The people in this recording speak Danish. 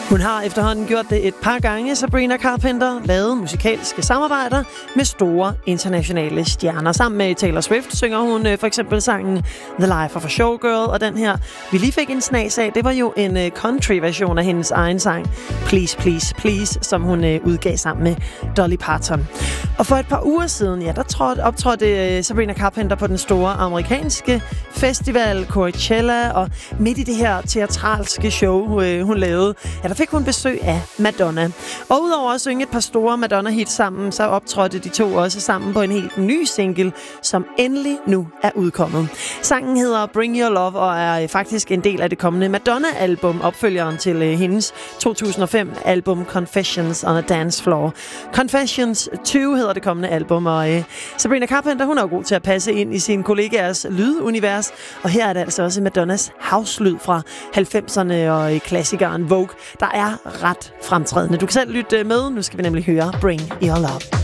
Hun har efterhånden gjort det et par gange, Sabrina Carpenter, lavet musikalske samarbejder med store internationale stjerner. Sammen med Taylor Swift synger hun for eksempel sangen The Life of a Showgirl, og den her, vi lige fik en snas af, det var jo en country-version af hendes egen sang Please, Please, Please, som hun udgav sammen med Dolly Parton. Og for et par uger siden, ja, der optrådte Sabrina Carpenter på den store amerikanske festival Coachella, og midt i det her teatralske show, hun lavede, ja, der fik hun besøg af Madonna. Og udover at synge et par store Madonna-hits sammen, så optrådte de to også sammen på en helt ny single, som endelig nu er udkommet. Sangen hedder Bring Your Love og er faktisk en del af det kommende Madonna-album, opfølgeren til hendes 2005-album Confessions on a Dance Floor. Confessions 20 hedder det kommende album, og Sabrina Carpenter, hun er jo god til at passe ind i sine kollegaers lydunivers, og her er det altså også Madonnas house-lyd fra 90'erne og klassikeren Vogue, der er ret fremtrædende. Du kan selv lytte med. Nu skal vi nemlig høre Bring Your Love.